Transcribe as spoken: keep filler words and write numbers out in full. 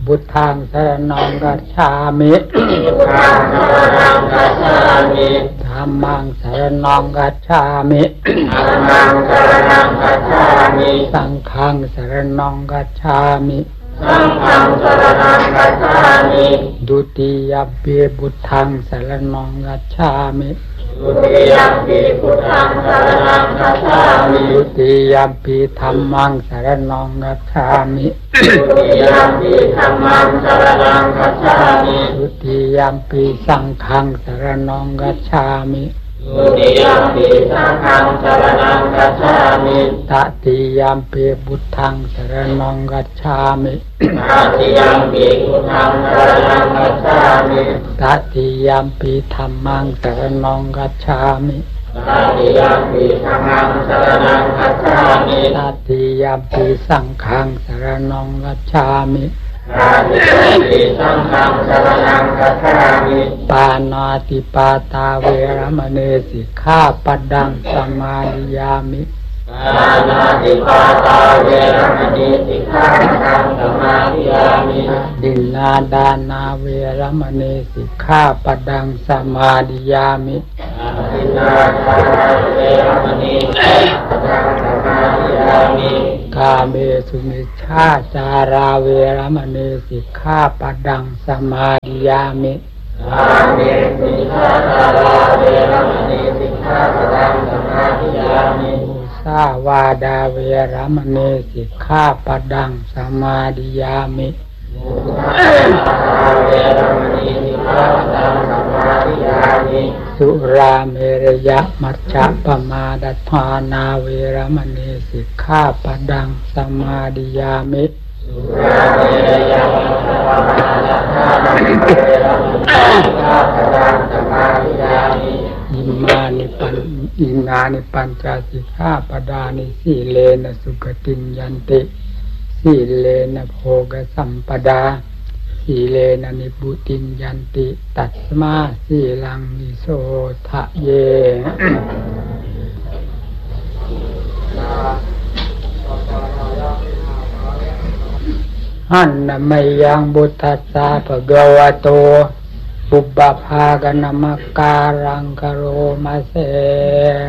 บุตทังสรณังกัจฉามิพุทธังสรณังกัจฉามิธัมมังสรณังกัจฉามิธัมมังสรณังกัจฉามิสังฆังสรณังกัจฉามิสังฆังสรณังกัจฉามิดุติยัมปิบุตทังสรณังกัจฉามิดุติยัมปิพุทธังสรณังกัจฉามิดุติยัมปิธัมมังสรณังกัจฉามิดุติยัมปิธัมมังสรณังกัจฉามิดุติยัมปิสังฆังสรณังกัจฉามิดุติยัมปิสังฆังสรณังกัจฉามิตติยัมปิบุตทังสรณังกัจฉามิตติยัมปิพุทธังสรณังกัจฉามิตติยัมปิธัมมังสรณังกัจฉามิตติยัมปิธัมมังสรณังกัจฉามิตติยัมปิสังฆังสรณังกัจฉามิตติยัมปิสังฆังสรณังกัจฉามิปานาติปาตาเวรมณีสิกขาปัดดังสมาธิยามิปานาติปาตาเวรมณีสิกขาปัดดังสมาธิยามิดินนาดานาเวรมณีสิกขาปัดดังสมาธิยามิดินนาดานาเวรมณีสิกขาปัดดังสมาธิยามิกาเมสุมิชฌาจาราเวรมณีสิกขาปัดดังสมาธิยามิกาเมสุมิชฌาจาราเวรมณีสิกขาปัดดังสมาธิยามิสาวาดาเวรมณีสิกขาปัดดังสมาธิยามิเวรมณีสิกขาปัดดังสมาธิยามิสุราเมรยะมัจจปมาดัฏฐานาเวรมณีสิกขาปัดดังสมาธิยามิสุราเมรยะมัจจปมาดัฏฐานาเวรมณีสิกขาปัดดังสมาธิยามิอิมานิปันอินานิปัญจสิกขาปดานิสีเลนะสุขติยันติสีเลนะโภคสัมปดาสีเลนะนิพุติยันติตัสมาสีลังนิโสทะเยหันนะไมยังบุตตัสสะภะคะวะโตปุบปภาคณมักการังกโรมาเส